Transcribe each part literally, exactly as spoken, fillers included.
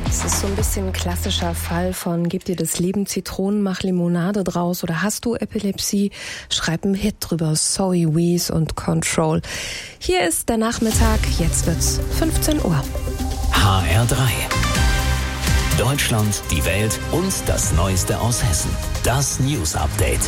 Das ist so ein bisschen ein klassischer Fall von gib dir das Leben Zitronen, mach Limonade draus oder hast du Epilepsie? Schreib einen Hit drüber, Zoe Wees und Control. Hier ist der Nachmittag, jetzt wird's fünfzehn Uhr. H R drei. Deutschland, die Welt und das Neueste aus Hessen. Das News Update.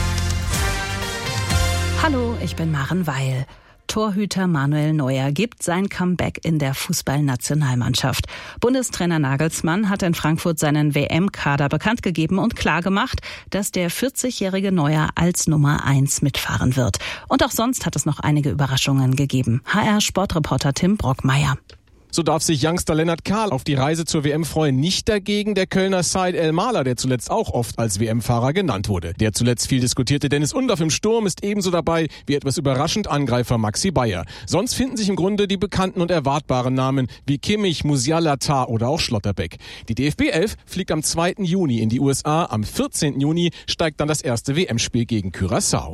Hallo, ich bin Maren Weil. Torhüter Manuel Neuer gibt sein Comeback in der Fußballnationalmannschaft. Bundestrainer Nagelsmann hat in Frankfurt seinen W M-Kader bekannt gegeben und klargemacht, dass der vierzigjährige Neuer als Nummer eins mitfahren wird. Und auch sonst hat es noch einige Überraschungen gegeben. H R-Sportreporter Tim Brockmeier. So darf sich Youngster Lennart Kahl auf die Reise zur W M freuen. Nicht dagegen der Kölner Said El-Maler, der zuletzt auch oft als W M-Fahrer genannt wurde. Der zuletzt viel diskutierte Dennis Undaff im Sturm ist ebenso dabei wie etwas überraschend Angreifer Maxi Bayer. Sonst finden sich im Grunde die bekannten und erwartbaren Namen wie Kimmich, Musiala, Tah oder auch Schlotterbeck. Die D F B elf fliegt am zweiten Juni in die U S A. Am vierzehnten Juni steigt dann das erste W M-Spiel gegen Curaçao.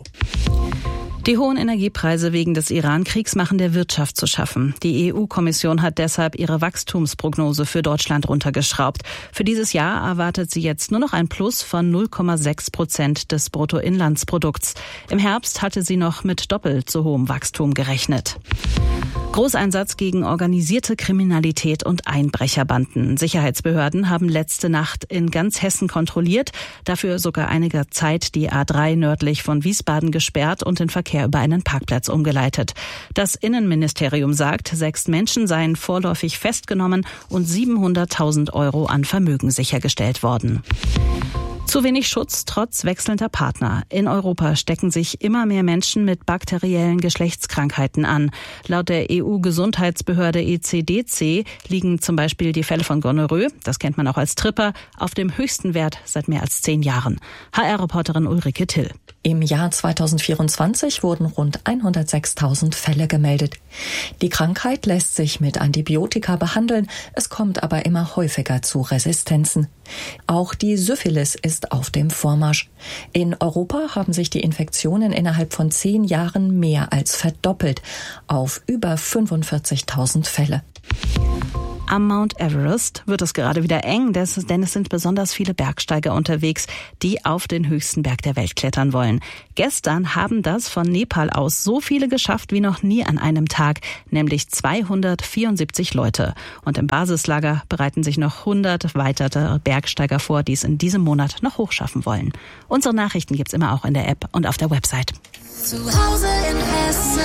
Die hohen Energiepreise wegen des Iran-Kriegs machen der Wirtschaft zu schaffen. Die E U-Kommission hat deshalb ihre Wachstumsprognose für Deutschland runtergeschraubt. Für dieses Jahr erwartet sie jetzt nur noch ein Plus von null Komma sechs Prozent des Bruttoinlandsprodukts. Im Herbst hatte sie noch mit doppelt so hohem Wachstum gerechnet. Großeinsatz gegen organisierte Kriminalität und Einbrecherbanden. Sicherheitsbehörden haben letzte Nacht in ganz Hessen kontrolliert, dafür sogar einige Zeit die A drei nördlich von Wiesbaden gesperrt und den Verkehr über einen Parkplatz umgeleitet. Das Innenministerium sagt, sechs Menschen seien vorläufig festgenommen und siebenhunderttausend Euro an Vermögen sichergestellt worden. Zu wenig Schutz trotz wechselnder Partner. In Europa stecken sich immer mehr Menschen mit bakteriellen Geschlechtskrankheiten an. Laut der E U-Gesundheitsbehörde E C D C liegen zum Beispiel die Fälle von Gonorrhoe, das kennt man auch als Tripper, auf dem höchsten Wert seit mehr als zehn Jahren. H R-Reporterin Ulrike Till. Im Jahr zweitausendvierundzwanzig wurden rund hundertsechstausend Fälle gemeldet. Die Krankheit lässt sich mit Antibiotika behandeln, es kommt aber immer häufiger zu Resistenzen. Auch die Syphilis ist auf dem Vormarsch. In Europa haben sich die Infektionen innerhalb von zehn Jahren mehr als verdoppelt, auf über fünfundvierzigtausend Fälle. Am Mount Everest wird es gerade wieder eng, denn es sind besonders viele Bergsteiger unterwegs, die auf den höchsten Berg der Welt klettern wollen. Gestern haben das von Nepal aus so viele geschafft wie noch nie an einem Tag, nämlich zweihundertvierundsiebzig Leute. Und im Basislager bereiten sich noch hundert weitere Bergsteiger vor, die es in diesem Monat noch hochschaffen wollen. Unsere Nachrichten gibt's immer auch in der App und auf der Website. Zu Hause in Hessen.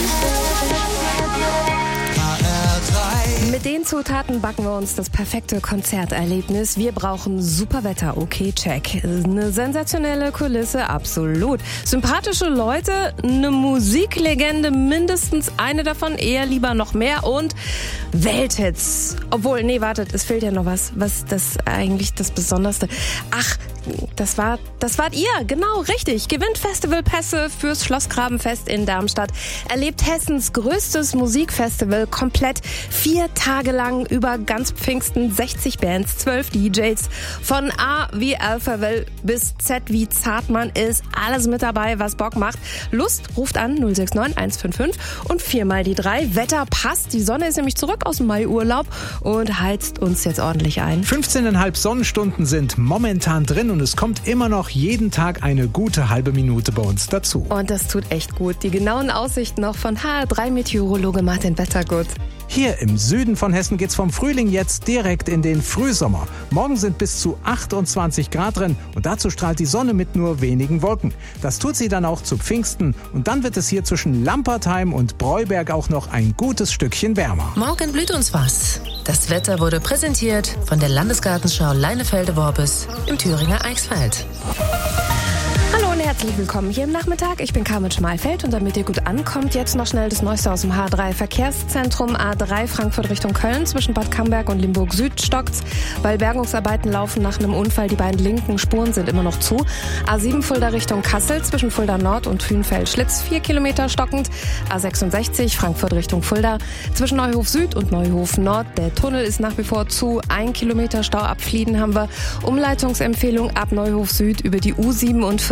Mit den Zutaten backen wir uns das perfekte Konzerterlebnis. Wir brauchen super Wetter, okay, check. Eine sensationelle Kulisse, absolut. Sympathische Leute, eine Musiklegende, mindestens eine davon, eher lieber noch mehr und Welthits. Obwohl, nee, wartet, es fehlt ja noch was. Was das eigentlich das Besonderste? Ach, das war, das wart ihr, genau, richtig. Gewinnt Festivalpässe fürs Schlossgrabenfest in Darmstadt. Erlebt Hessens größtes Musikfestival komplett. Vier Tage lang über ganz Pfingsten, sechzig Bands, zwölf D Js. Von A wie Alphaville bis Z wie Zartmann ist alles mit dabei, was Bock macht. Lust, ruft an null sechs neun eins fünf fünf und viermal die drei. Wetter passt, die Sonne ist nämlich zurück aus dem Maiurlaub und heizt uns jetzt ordentlich ein. fünfzehn Komma fünf Sonnenstunden sind momentan drin und es kommt immer noch jeden Tag eine gute halbe Minute bei uns dazu. Und das tut echt gut. Die genauen Aussichten noch von H R drei Meteorologe Martin Wettergut. Hier im Süden von Hessen geht's vom Frühling jetzt direkt in den Frühsommer. Morgen sind bis zu achtundzwanzig Grad drin und dazu strahlt die Sonne mit nur wenigen Wolken. Das tut sie dann auch zu Pfingsten und dann wird es hier zwischen Lampertheim und Breuberg auch noch ein gutes Stückchen wärmer. Morgen blüht uns was. Das Wetter wurde präsentiert von der Landesgartenschau Leinefelde-Worbis im Thüringer Eichsfeld. Hallo und herzlich willkommen hier im Nachmittag. Ich bin Carmen Schmalfeld und damit ihr gut ankommt, jetzt noch schnell das Neueste aus dem H drei Verkehrszentrum. A drei Frankfurt Richtung Köln zwischen Bad Camberg und Limburg Süd stockt's, weil Bergungsarbeiten laufen nach einem Unfall. Die beiden linken Spuren sind immer noch zu. A sieben Fulda Richtung Kassel zwischen Fulda Nord und Hünfeld-Schlitz vier Kilometer stockend. A sechsundsechzig Frankfurt Richtung Fulda zwischen Neuhof Süd und Neuhof Nord. Der Tunnel ist nach wie vor zu. Ein Kilometer Stau ab Flieden haben wir. Umleitungsempfehlung ab Neuhof Süd über die U siebenundvierzig.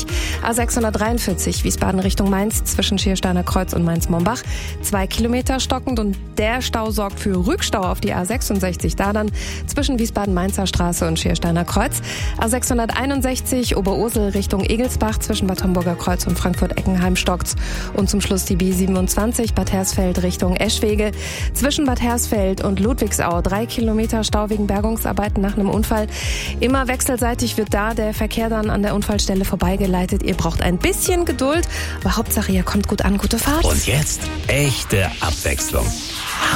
A sechshundertdreiundvierzig Wiesbaden Richtung Mainz zwischen Schiersteiner Kreuz und Mainz-Mombach. Zwei Kilometer stockend und der Stau sorgt für Rückstau auf die A sechsundsechzig. Da dann zwischen Wiesbaden-Mainzer Straße und Schiersteiner Kreuz. A sechshunderteinundsechzig Oberursel Richtung Egelsbach zwischen Bad Homburger Kreuz und Frankfurt-Eckenheim stockt's. Und zum Schluss die B siebenundzwanzig Bad Hersfeld Richtung Eschwege. Zwischen Bad Hersfeld und Ludwigsau drei Kilometer Stau wegen Bergungsarbeiten nach einem Unfall. Immer wechselseitig wird da der Verkehr dann an der Unfallstelle vorbeigeleitet. Ihr braucht ein bisschen Geduld, aber Hauptsache ihr kommt gut an, gute Fahrt. Und jetzt echte Abwechslung.